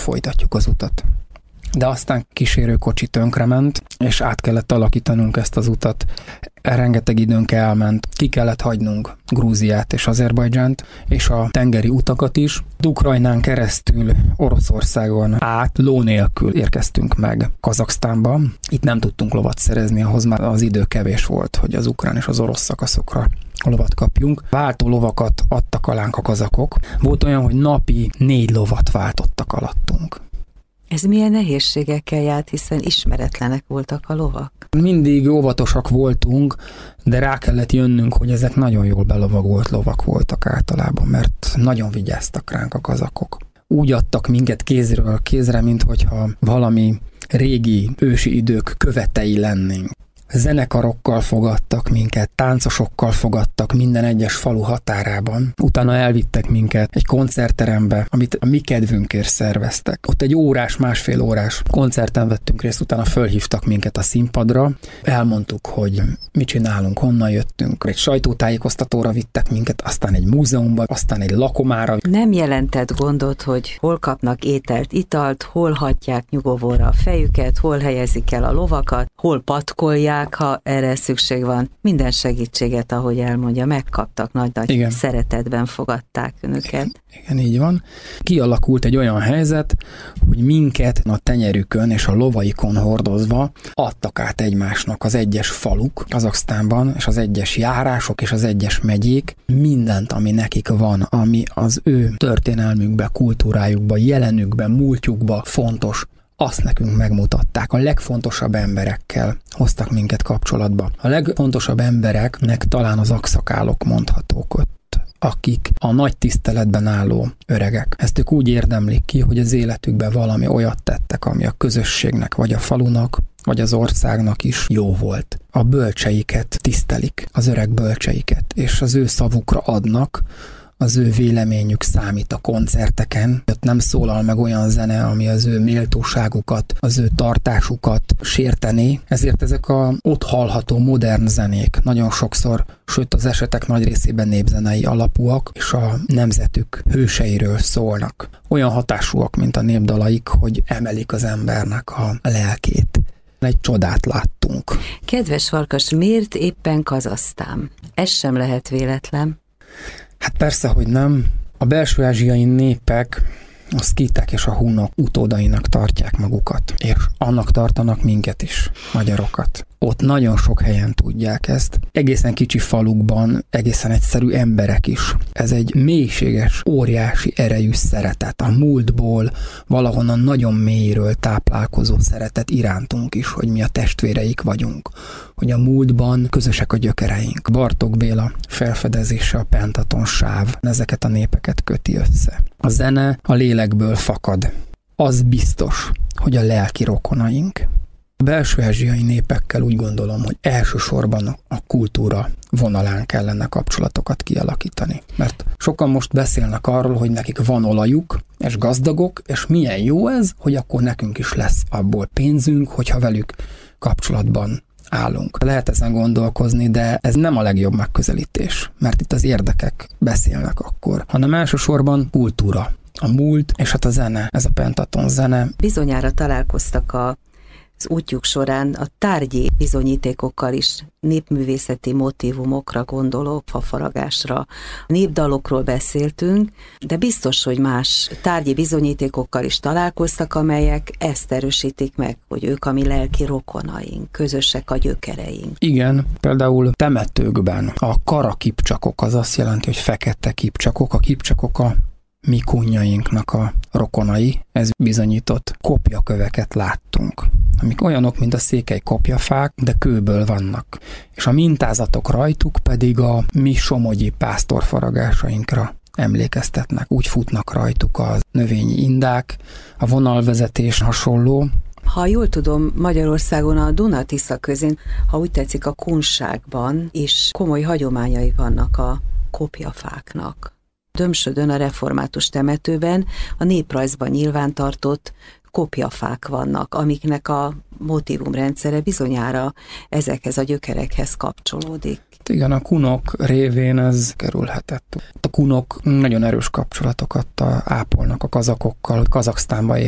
folytatjuk az utat. De aztán kísérőkocsi tönkrement, és át kellett alakítanunk ezt az utat. Rengeteg időnk elment. Ki kellett hagynunk Grúziát és Azerbajdzsánt, és a tengeri utakat is. Ukrajnán keresztül Oroszországon át ló nélkül érkeztünk meg Kazaksztánba. Itt nem tudtunk lovat szerezni, ahhoz már az idő kevés volt, hogy az ukrán és az orosz szakaszokra lovat kapjunk. Váltó lovakat adtak alánk a kazakok. Volt olyan, hogy napi 4 lovat váltottak alattunk. Ez milyen nehézségekkel járt, hiszen ismeretlenek voltak a lovak? Mindig óvatosak voltunk, de rá kellett jönnünk, hogy ezek nagyon jól belovagolt lovak voltak általában, mert nagyon vigyáztak ránk a kazakok. Úgy adtak minket kézről kézre, minthogyha valami régi ősi idők követei lennénk. Zenekarokkal fogadtak minket, táncosokkal fogadtak minden egyes falu határában. Utána elvittek minket egy koncertterembe, amit a mi kedvünkért szerveztek. Ott egy másfél órás koncerten vettünk részt, utána fölhívtak minket a színpadra. Elmondtuk, hogy mit csinálunk, honnan jöttünk. Egy sajtótájékoztatóra vittek minket, aztán egy múzeumba, aztán egy lakomára. Nem jelentett gondot, hogy hol kapnak ételt, italt, hol hagyják nyugovóra a fejüket, hol helyezik el a lovakat, hol patkolják, ha erre szükség van. Minden segítséget, ahogy elmondja, megkaptak, nagy-nagy szeretetben fogadták önöket. Igen, így van. Kialakult egy olyan helyzet, hogy minket a tenyerükön és a lovaikon hordozva adtak át egymásnak az egyes faluk Kazaksztánban, és az egyes járások és az egyes megyék, mindent, ami nekik van, ami az ő történelmükbe, kultúrájukba, jelenükben, múltjukba fontos, azt nekünk megmutatták. A legfontosabb emberekkel hoztak minket kapcsolatba. A legfontosabb embereknek talán az akszakálok mondhatók ott, akik a nagy tiszteletben álló öregek. Ezt ők úgy érdemlik ki, hogy az életükben valami olyat tettek, ami a közösségnek, vagy a falunak, vagy az országnak is jó volt. A bölcseiket tisztelik, az öreg bölcseiket, és az ő szavukra adnak, az ő véleményük számít a koncerteken. Ott nem szólal meg olyan zene, ami az ő méltóságukat, az ő tartásukat sértené. Ezért ezek a ott hallható modern zenék nagyon sokszor, sőt az esetek nagy részében népzenei alapúak, és a nemzetük hőseiről szólnak. Olyan hatásúak, mint a népdalaik, hogy emelik az embernek a lelkét. Egy csodát láttunk. Kedves Farkas, miért éppen Kazahsztán? Ez sem lehet véletlen. Hát persze, hogy nem. A belső-ázsiai népek a szkítek és a hunok utódainak tartják magukat, és annak tartanak minket is, magyarokat. Ott nagyon sok helyen tudják ezt. Egészen kicsi falukban, egészen egyszerű emberek is. Ez egy mélységes, óriási erejű szeretet. A múltból, valahonnan nagyon mélyről táplálkozó szeretet irántunk is, hogy mi a testvéreik vagyunk. Hogy a múltban közösek a gyökereink. Bartók Béla felfedezése, a pentaton sáv, ezeket a népeket köti össze. A zene a lélekből fakad. Az biztos, hogy a lelki rokonaink. A belső-ázsiai népekkel úgy gondolom, hogy elsősorban a kultúra vonalán kellene kapcsolatokat kialakítani. Mert sokan most beszélnek arról, hogy nekik van olajuk, és gazdagok, és milyen jó ez, hogy akkor nekünk is lesz abból pénzünk, hogyha velük kapcsolatban állunk. Lehet ezen gondolkozni, de ez nem a legjobb megközelítés, mert itt az érdekek beszélnek akkor, hanem elsősorban kultúra. A múlt, és hát a zene, ez a pentaton zene. Bizonyára találkoztak az útjuk során a tárgyi bizonyítékokkal is, népművészeti motívumokra gondoló, fafaragásra, népdalokról beszéltünk, de biztos, hogy más tárgyi bizonyítékokkal is találkoztak, amelyek ezt erősítik meg, hogy ők a mi lelki rokonaink, közösek a gyökereink. Igen, például temetőkben a karakipcsakok, az azt jelenti, hogy fekete kipcsakok, a kipcsakok a mi kunnyainknak a rokonai, ez bizonyított kopjaköveket láttunk, amik olyanok, mint a székely kopjafák, de kőből vannak. És a mintázatok rajtuk pedig a mi somogyi pásztorfaragásainkra emlékeztetnek. Úgy futnak rajtuk a növényi indák, a vonalvezetés hasonló. Ha jól tudom, Magyarországon a Duna-Tisza közén, ha úgy tetszik, a kunságban is komoly hagyományai vannak a kopjafáknak. Dömsödön a református temetőben a néprajzban nyilvántartott kopjafák vannak, amiknek a motívumrendszere bizonyára ezekhez a gyökerekhez kapcsolódik. Igen, a kunok révén ez kerülhetett. A kunok nagyon erős kapcsolatokat ápolnak a kazakokkal, Kazaksztánba